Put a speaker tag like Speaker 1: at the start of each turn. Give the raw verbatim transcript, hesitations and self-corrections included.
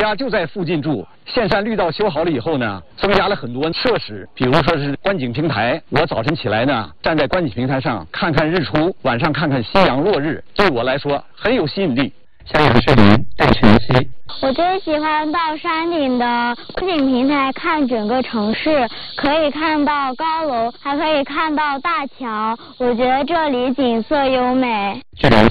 Speaker 1: 家就在附近住，线山绿道修好了以后呢，增加了很多设施，比如说是观景平台。我早晨起来呢，站在观景平台上看看日出，晚上看看夕阳落日，对我来说很有吸引力。
Speaker 2: 襄阳市民戴晨曦，
Speaker 3: 我最喜欢到山顶的观景平台看整个城市，可以看到高楼，还可以看到大桥，我觉得这里景色优美。
Speaker 2: 据了